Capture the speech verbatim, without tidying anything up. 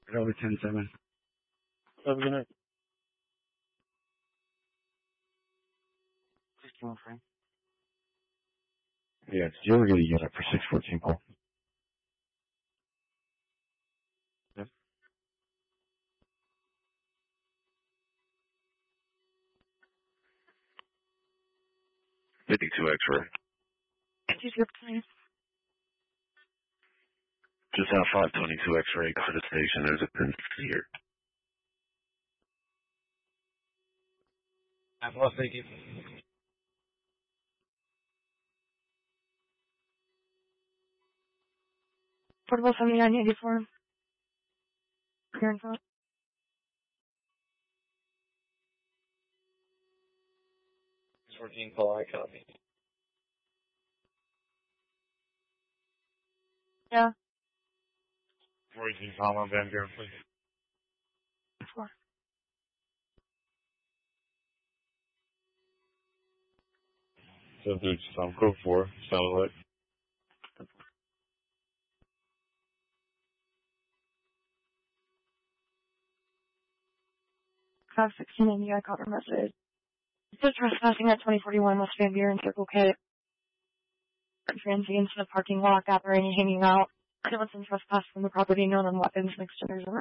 Over ten seven. Have a good night. sixteen frame. Yeah, did you ever get a unit for six fourteen, Paul? Yes. fifty-two X-ray. fifty-two X-ray. Just out five twenty-two X-ray, go to the station, there's a pin here. Well, thank you. Portable seventy-nine eighty-four. Here in front. six fourteen, call, I copy. Yeah. four eighteen, call on Van Buren, please. Four. So, dude, um, code four, satellite. five sixteen eighty, I caught a message. Just trespassing at twenty forty-one West Van Buren, Circle K. Transients in the parking lot, gathering, hanging out. Citizens trespass from the property known on weapons and extenders.